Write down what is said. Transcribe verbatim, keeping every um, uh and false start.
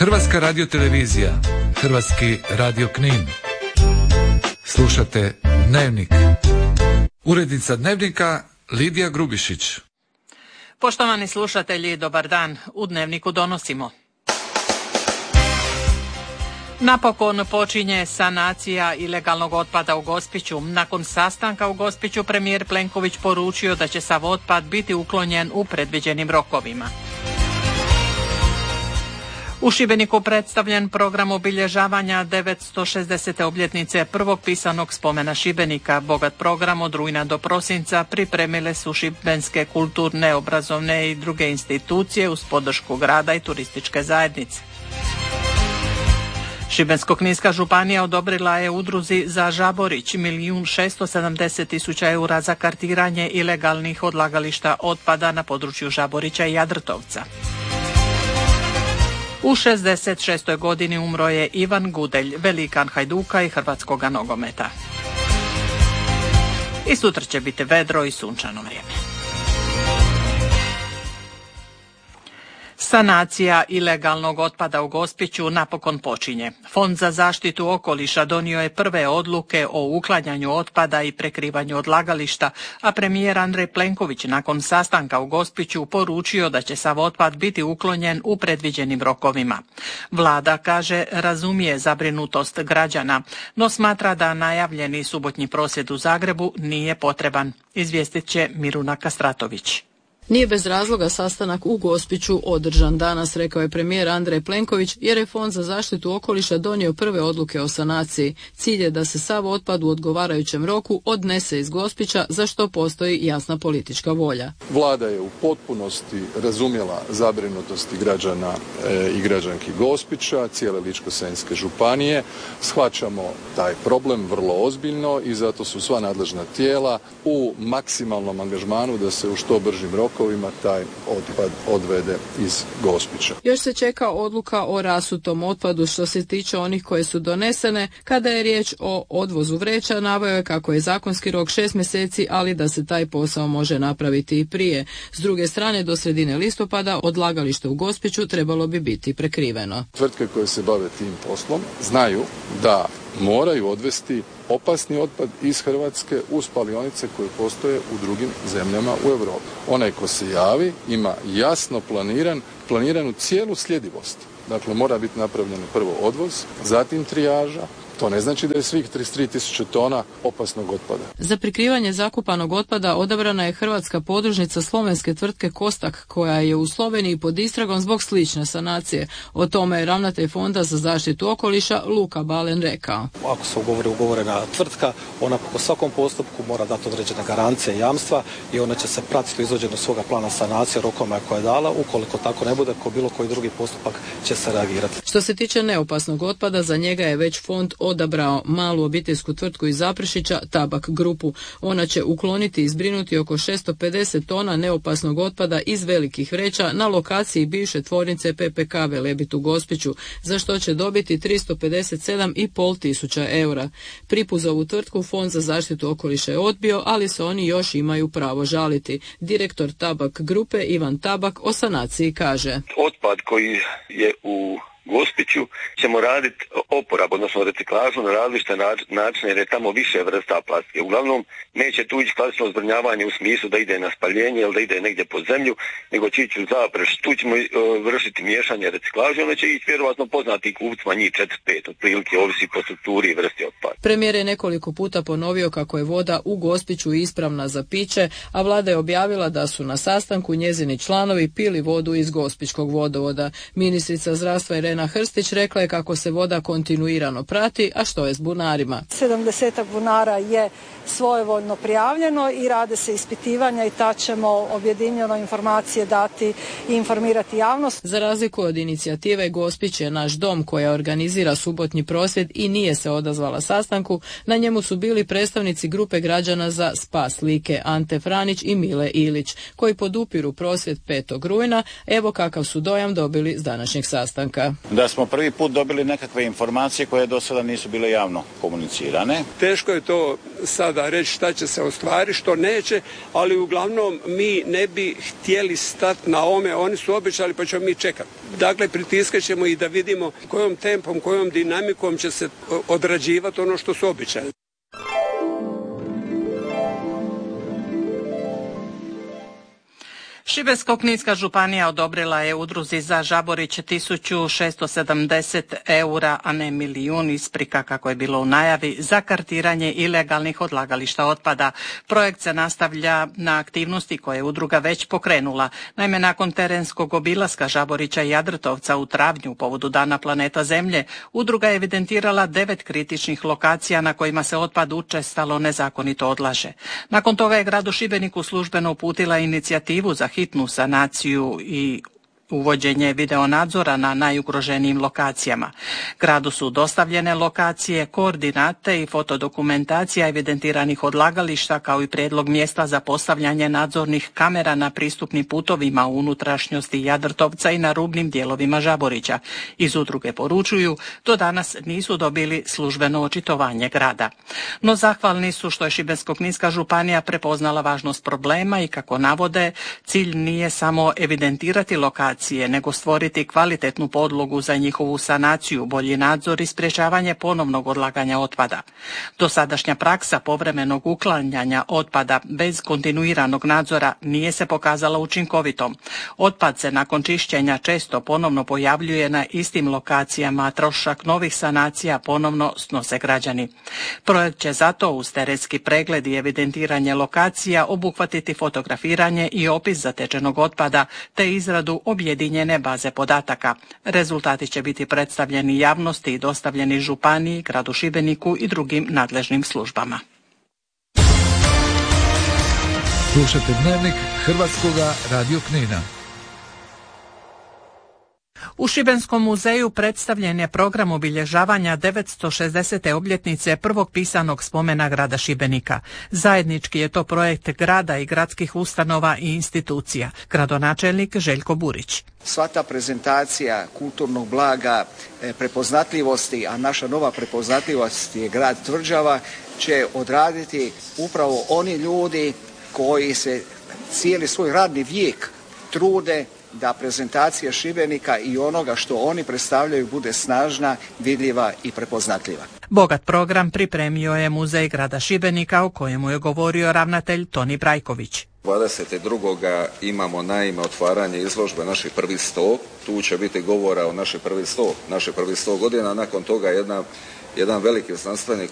Hrvatska radiotelevizija, Hrvatski radio Knin. Slušate Dnevnik. Urednica Dnevnika Lidija Grubišić. Poštovani slušatelji, dobar dan. U Dnevniku donosimo. Napokon počinje sanacija ilegalnog otpada u Gospiću. Nakon sastanka u Gospiću premijer Plenković poručio da će sav otpad biti uklonjen u predviđenim rokovima. U Šibeniku predstavljen program obilježavanja devetsto šezdesete obljetnice prvog pisanog spomena Šibenika. Bogat program od rujna do prosinca pripremile su šibenske kulturne, obrazovne i druge institucije uz podršku grada i turističke zajednice. Šibensko-kninska županija odobrila je udruzi za Žaborić milijun šesto sedamdeset tisuća eura za kartiranje ilegalnih odlagališta otpada na području Žaborića i Jadrtovca. U šezdeset šestoj godini umro je Ivan Gudelj, velikan Hajduka i hrvatskoga nogometa. I sutra će biti vedro i sunčano vrijeme. Sanacija ilegalnog otpada u Gospiću napokon počinje. Fond za zaštitu okoliša donio je prve odluke o uklanjanju otpada i prekrivanju odlagališta, a premijer Andrej Plenković nakon sastanka u Gospiću poručio da će sav otpad biti uklonjen u predviđenim rokovima. Vlada, kaže, razumije zabrinutost građana, no smatra da najavljeni subotnji prosvjed u Zagrebu nije potreban. Izvijestit će Miruna Kastratović. Nije bez razloga sastanak u Gospiću održan danas, rekao je premijer Andrej Plenković, jer je Fond za zaštitu okoliša donio prve odluke o sanaciji. Cilj je da se sav otpad u odgovarajućem roku odnese iz Gospića, za što postoji jasna politička volja. Vlada je u potpunosti razumjela zabrinutosti građana e, i građanki Gospića, cijele Ličko-senjske županije. Shvaćamo taj problem vrlo ozbiljno i zato su sva nadležna tijela u maksimalnom angažmanu da se u što bržim rokovima taj otpad odvede iz Gospića. Još se čeka odluka o rasutom otpadu što se tiče onih koje su donesene. Kada je riječ o odvozu vreća, naveo je kako je zakonski rok šest mjeseci, ali da se taj posao može napraviti i prije. S druge strane, do sredine listopada odlagalište u Gospiću trebalo bi biti prekriveno. Tvrtke koje se bave tim poslom znaju da moraju odvesti opasni otpad iz Hrvatske u spalionice koje postoje u drugim zemljama u Europi. Onaj ko se javi ima jasno planiran, planiranu cijelu sljedivost. Dakle, mora biti napravljen prvo odvoz, zatim trijaža. To ne znači da je svih trideset tri tisuće tona opasnog otpada. Za prikrivanje zakupanog otpada odabrana je hrvatska podružnica slovenske tvrtke Kostak, koja je u Sloveniji pod istragom zbog slične sanacije. O tome je ravnatelj Fonda za zaštitu okoliša Luka Balen rekao. Ako se ugovori ugovorena tvrtka, ona po svakom postupku mora dati određene garancije i jamstva i ona će se pratiti u izvođenju svoga plana sanacije rokoma koje je dala. Ukoliko tako ne bude, ko bilo koji drugi postupak će se reagirati. Što se tiče neopasnog otpada, za njega je već fond odabrao malu obiteljsku tvrtku iz Zaprešića, Tabak grupu. Ona će ukloniti i zbrinuti oko šesto pedeset tona neopasnog otpada iz velikih vreća na lokaciji bivše tvornice P P K Velebit u Gospiću, za što će dobiti tristo pedeset sedam i pol tisuća eura. Pripu za ovu tvrtku Fond za zaštitu okoliša je odbio, ali se oni još imaju pravo žaliti. Direktor Tabak grupe Ivan Tabak o sanaciji kaže. Otpad koji je u Gospiću ćemo raditi oporab, odnosno reciklažu na različite načine jer je tamo više vrsta plastike. Uglavnom neće tu ići klasično zbrinjavanje u smislu da ide na spaljenje ili da ide negdje pod zemlju, nego će ići u Zapreš. Tu ćemo uh, vršiti miješanje reciklaže, ono će ići vjerovatno poznati kupcima njih četiri pet, otprilike ovisi po strukturi i vrsti otpada. Premijer je nekoliko puta ponovio kako je voda u Gospiću ispravna za piće, a vlada je objavila da su na sastanku njezini članovi pili vodu iz Gospićkog vodovoda. Ministrica zdravstva Irena Hrstić rekla je kako se voda kontinuirano prati, a što je s bunarima. sedamdesetak bunara je svojevoljno prijavljeno i rade se ispitivanja i ta ćemo objedinjeno informacije dati i informirati javnost. Za razliku od inicijative Gospić je naš dom, koja organizira subotnji prosvjed i nije se odazvala sastanku, na njemu su bili predstavnici grupe građana za spas Like, Ante Franić i Mile Ilić, koji podupiru prosvjed petog rujna. Evo kakav su dojam dobili s današnjeg sastanka. Da smo prvi put dobili nekakve informacije koje do sada nisu bile javno komunicirane. Teško je to sada reći šta će se ostvariti, što neće, ali uglavnom mi ne bi htjeli stati na ome, oni su obećali pa ćemo mi čekati. Dakle, pritiskat ćemo i da vidimo kojom tempom, kojom dinamikom će se odrađivati ono što su obećali. Šibensko-kninska županija odobrila je udruzi za Žaborić tisuću šesto sedamdeset eura, a ne milijun, isprika kako je bilo u najavi, za kartiranje ilegalnih odlagališta otpada. Projekt se nastavlja na aktivnosti koje je udruga već pokrenula. Naime, nakon terenskog obilaska Žaborića i Jadrtovca u travnju u povodu Dana planeta Zemlje, udruga je evidentirala devet kritičnih lokacija na kojima se otpad učestalo nezakonito odlaže. Nakon toga je gradu Šibeniku službeno uputila inicijativu za hitnu sanaciju i uvođenje videonadzora na najugroženijim lokacijama. Gradu su dostavljene lokacije, koordinate i fotodokumentacija evidentiranih odlagališta, kao i prijedlog mjesta za postavljanje nadzornih kamera na pristupnim putovima u unutrašnjosti Jadrtovca i na rubnim dijelovima Žaborića. Iz udruge poručuju, do danas nisu dobili službeno očitovanje grada. No zahvalni su što je Šibensko-kninska županija prepoznala važnost problema i, kako navode, cilj nije samo evidentirati lokacije, nego stvoriti kvalitetnu podlogu za njihovu sanaciju, bolji nadzor i sprječavanje ponovnog odlaganja otpada. Dosadašnja praksa povremenog uklanjanja otpada bez kontinuiranog nadzora nije se pokazala učinkovitom. Otpad se nakon čišćenja često ponovno pojavljuje na istim lokacijama, a trošak novih sanacija ponovno snose građani. Projekt će zato uz terenski pregled i evidentiranje lokacija obuhvatiti fotografiranje i opis zatečenog otpada te izradu objedinjene baze podataka. Rezultati će biti predstavljeni javnosti i dostavljeni županiji, gradu Šibeniku i drugim nadležnim službama. Slušate Dnevnik Hrvatskoga radio Knina. U Šibenskom muzeju predstavljen je program obilježavanja devetsto šezdesete obljetnice prvog pisanog spomena grada Šibenika. Zajednički je to projekt grada i gradskih ustanova i institucija. Gradonačelnik Željko Burić. Sva ta prezentacija kulturnog blaga, prepoznatljivosti, a naša nova prepoznatljivost je grad Tvrđava, će odraditi upravo oni ljudi koji se cijeli svoj radni vijek trude da prezentacija Šibenika i onoga što oni predstavljaju bude snažna, vidljiva i prepoznatljiva. Bogat program pripremio je Muzej grada Šibenika, o kojemu je govorio ravnatelj Toni Brajković. dvadeset drugoga imamo naime otvaranje izložbe naših prvih sto. Tu će biti govora o naših prvih sto, naših prvih sto godina. Nakon toga jedna, jedan veliki znanstveni